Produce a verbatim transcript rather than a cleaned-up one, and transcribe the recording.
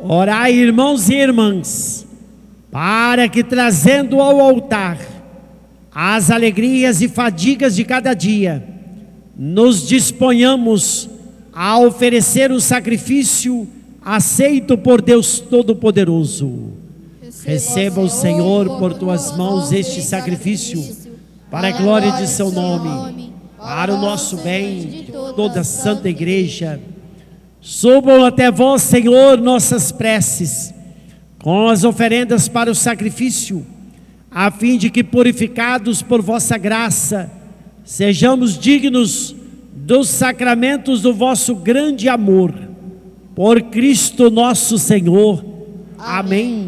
Orai, irmãos e irmãs, para que, trazendo ao altar as alegrias e fadigas de cada dia, nos disponhamos a oferecer o sacrifício aceito por Deus Todo-Poderoso. Receba o Senhor por tuas mãos este sacrifício, para a glória de seu nome, para o nosso bem de toda a Santa Igreja. Subam até vós, Senhor, nossas preces, com as oferendas para o sacrifício, a fim de que, purificados por vossa graça, sejamos dignos dos sacramentos do vosso grande amor. Por Cristo nosso Senhor. Amém.